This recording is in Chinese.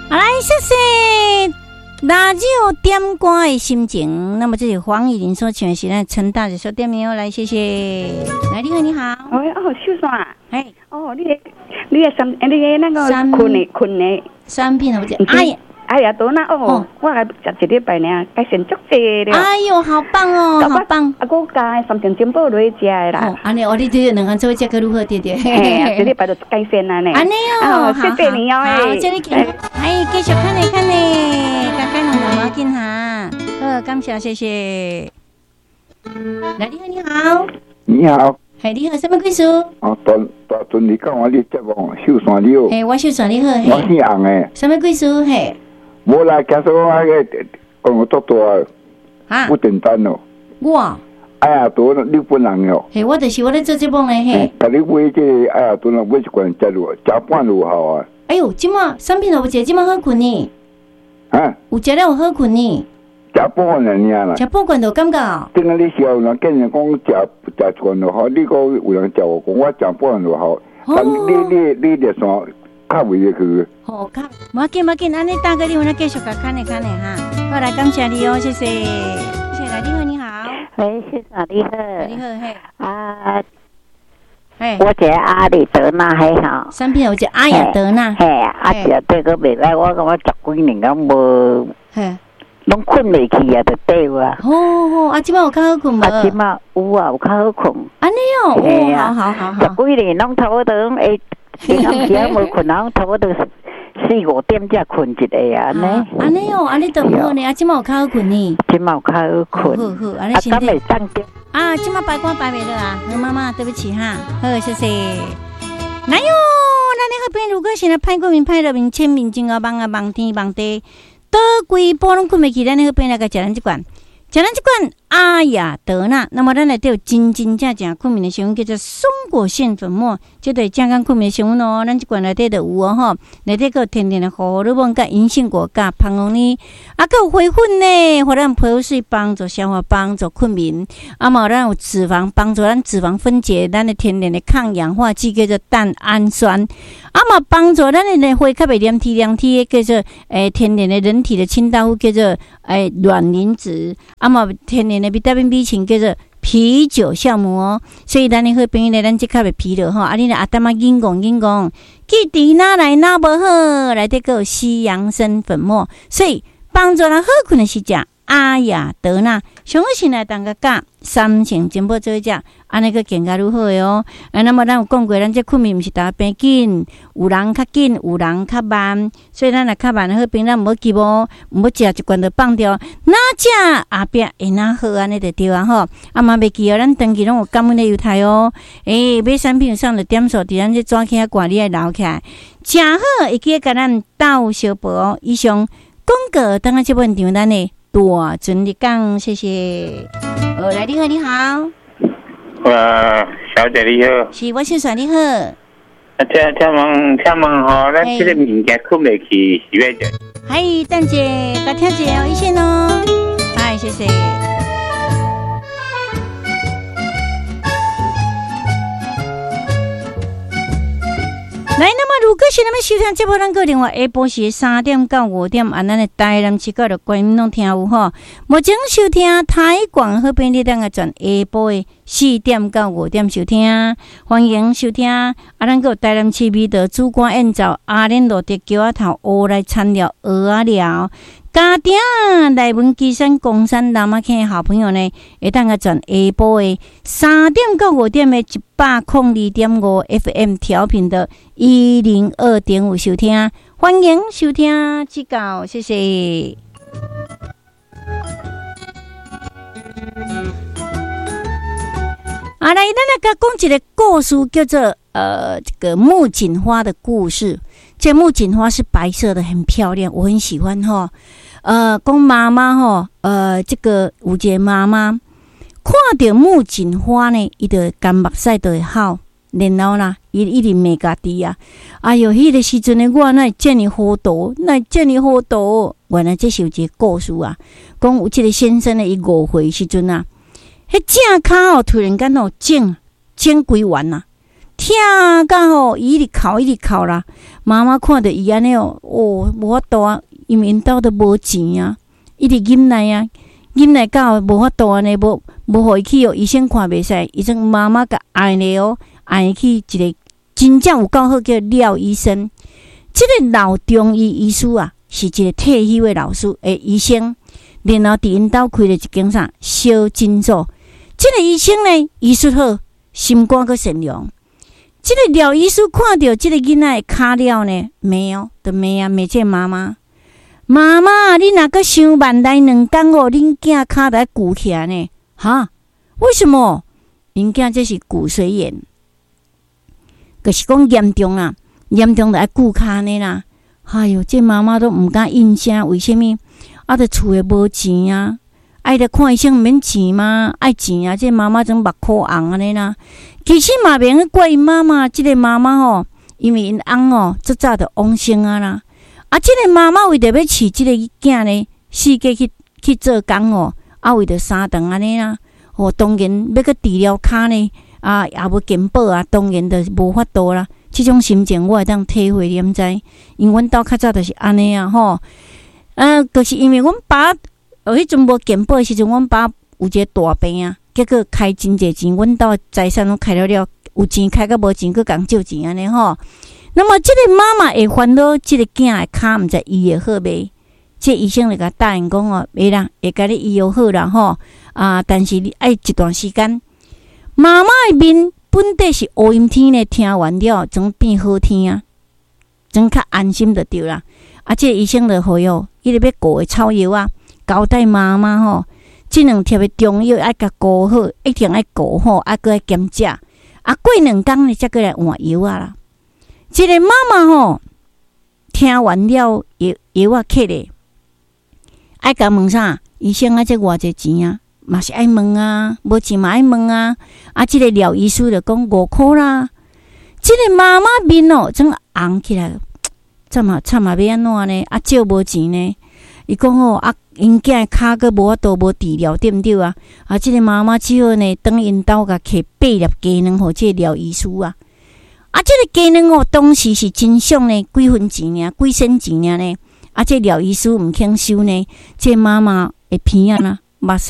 好来，谢谢辣椒点歌的心情。那么这是黄以玲所唱的是咱陈大姐所点名来，谢谢。来，你好，你好。 喂，秀爽啊。 哎， 你的那个困的产品好不？ 哎呀，多那我还食一礼拜呢，该先足济了。 哎呦，好棒哦，好棒！ 我加3斤金宝落去食的啦。 安尼，你这两个做食个如何？对对。 哎，一礼拜就该先啦呢。 安尼哦， 谢谢你哦。 好，这里给，继续看呢，刚刚两毛巾哈。好，感谢，谢谢。来，你好，你好。 你好。 嘿，你好，什么贵属？ 大尊，你讲我你节目秀山你好。 嘿，我秀山你好。 我姓洪诶。 什么贵属？嘿。 无啦，假说我讲我多啊， 不简单哦。 我。 哎呀，多日本人哦。 嘿，我就是我咧做这帮咧嘿。 甲你买这哎呀，多啦买一罐食落，食半路好啊。 哎呦，即马产品都有食，即马好困呢。 啊？ 有食了有好困呢。 食半罐尔啦。 食半罐就感觉。 等下你时候人见人讲食一罐就好，你讲有人食我讲我食半罐就好，但你就算较袂入去。 好，无紧，安尼大哥你我继续甲看呢哈。好来，感谢你哦，谢谢，谢谢来，你好。 喂，先生你好。 你好，嘿。 我这阿里德纳还好。 产品有只阿雅德纳。 嘿，这对个袂歹，我感觉10几年咁无。嘿。拢困袂去啊，就对啊。 好，即摆有较好困无？ 即摆有啊，有较好困。 安尼哦，好。 10几年拢差不多拢会，你暗时无困，拢差不多4、5点才困一个啊， 安尼哦，安尼都唔好呢，即摆有较好困呢。 即摆有较好困。 好，安尼身体。 会当着。 即摆白光白袂了啊，妈妈，对不起哈。好，谢谢。来哟，咱你好边如果现在歹过面、歹落面、签面真啊，望天望地。倒规波拢困袂去，咱那个边来个食咱这罐阿雅德纳。那么咱内底有真正困眠的成分叫做松果腺粉末，这对健康困眠的成分哦。咱这罐内底就有哦吼，内底个天然的荷尔蒙、甲银杏果、甲胖红呢，还有花粉呢，互咱皮肤水帮助消化、帮助困眠。嘛咱有脂肪帮助咱脂肪分解，咱的天然的抗氧化剂叫做蛋氨酸。嘛帮助咱的血较袂黏体的叫做天然的人体的清道夫叫做卵磷脂。嘛天然的维他命 B 群叫做啤酒酵母哦，所以咱的好朋友呢，咱即较袂疲劳吼。你阿淡紧讲，记伫哪来哪无好，内底个西洋参粉末，所以帮助咱好困的是食阿雅德纳，上好先来当个甲3成金宝做一食，安尼个更加如何哦？那么咱有讲过，咱这困眠毋是大家变紧，有人较紧，有人较慢，所以咱若较慢好病，咱毋好急哦，毋好食一罐就放掉，哪食后壁会哪好安尼就对啊吼。嘛袂记哦，咱长期拢有感恩的犹太哦。买产品上的点数，伫咱这纸起挂你爱留起来，诚好，会记甲咱斗小报哦。以上广告等下这问题，咱的大尊的讲，谢谢。来，你好，你好。 小姐你好。 是，我先生你好。 请问吼，咱这个物件困袂去是要怎？ 嗨，等者，甲听者哦，一线哦。嗨，谢谢。来，那么如果是咱们收听节目，咱个另外下晡时3点到5点，咱的台南市角的观众拢听有吼。目前收听台广好便利当个转下晡的4点到5点收听，欢迎收听。咱个台南市美德主管演奏阿莲路的桥仔头乌来参了鹅啊了。家庭内文基山、公山、南马坑的好朋友呢，会当个转下晡的3点到5点的102.5 FM 调频的102.5收听，欢迎收听指教，谢谢。来，咱来甲讲一个故事，叫做这个木槿花的故事。这木槿花是白色的，很漂亮，我很喜欢哈。讲妈妈哈，这个有一个妈妈看到木槿花呢，伊就干目屎就会好，然后啦，伊一直骂家己啊。哎哟，迄个时阵的我哪会这么糊涂，原来这是有一个故事啊。讲有一个先生呢，伊误会时阵啊，迄正骹突然间整规完啊， 疼到吼，伊一直哭啦。妈妈看到伊安尼哦，无法度啊，因为因兜都无钱啊，一直忍耐到无法度安尼，无互伊去哦，医生看袂使，医生妈妈甲安尼哦，安去一个真正有够好叫廖医生。这个老中医医师啊，是一个退休的老师医生，然后伫因兜开了一间啥小诊所。这个医生呢，医术好，心肝阁善良。这个廖医师看到这个囡仔的脚了呢，骂就骂这妈妈。妈妈，你哪个想慢来2天哦？恁囝脚来鼓起来呢？哈？为什么？因囝这是骨髓炎，就是讲严重啦，严重就爱顾骹呢啦。哎哟，这妈妈都毋敢应声，为什么？啊，伫厝诶无钱啊，爱得看医生毋免钱吗？爱钱啊！这妈妈总目眶红安尼啦。其实嘛，免去怪因妈妈，这个妈妈吼，因为因翁哦，早早就往生啊啦。啊，这个妈妈为着要饲这个囝呢，世界去做工哦，啊，为着3顿安尼啦。哦，当然要去治疗骹呢，啊，也无健保啊，当然就无法度啦。这种心情我会当体会，你毋知？因为阮兜较早就是安尼啊，吼。就是因为阮爸，迄阵无健保的时阵，阮爸有一个大病啊，结果开真济钱，阮兜财产拢开了，有钱开甲无钱，佫共借钱安尼吼。那么这个妈妈会烦恼，这个囝的骹毋知医会好袂？这医生就甲答应讲哦，袂啦，会甲你医好啦吼。啊，但是你爱一段时间。妈妈的面本底是乌阴天呢，听完了总变好天啊，总较安心就对啦。啊，这个医生就好哟，伊咧要顾的草药啊，交代妈妈吼，这2贴的中药爱甲顾好，一定爱顾好，啊，搁爱检查。啊，过2天呢，才过来换药啊啦。这个妈妈吼，听完了药啊克咧，爱甲问啥？医生啊，这偌济钱啊？嘛是爱问啊，无钱嘛爱问啊。啊，这个廖医师就讲5块啦。这个妈妈面哦，真红起来了。惨啊，要安怎呢？啊，借无钱呢？伊讲哦，啊，因囝的骹佫无法度无治疗，对毋对啊？啊，这个妈妈只好呢，等因兜甲摕8粒鸡卵，互这个廖医师啊。啊，这个鸡卵哦，当时是真俗呢，几分钱呢？几仙钱呢？啊，这廖医师毋肯收呢，这妈妈会偏啊啦，目屎